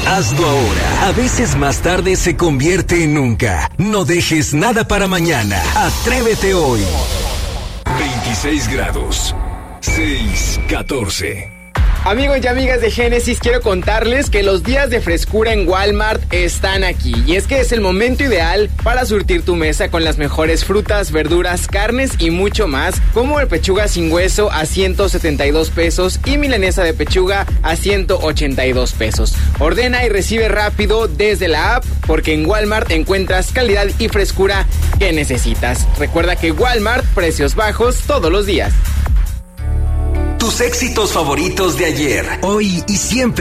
Hazlo ahora. A veces más tarde se convierte en nunca. No dejes nada para mañana. Atrévete hoy. 26 grados. 6:14. Amigos y amigas de Génesis, quiero contarles que los días de frescura en Walmart están aquí. Y es que es el momento ideal para surtir tu mesa con las mejores frutas, verduras, carnes y mucho más, como el pechuga sin hueso a 172 pesos y milanesa de pechuga a 182 pesos. Ordena y recibe rápido desde la app, porque en Walmart encuentras calidad y frescura que necesitas. Recuerda que Walmart, precios bajos todos los días. Tus éxitos favoritos de ayer, hoy y siempre.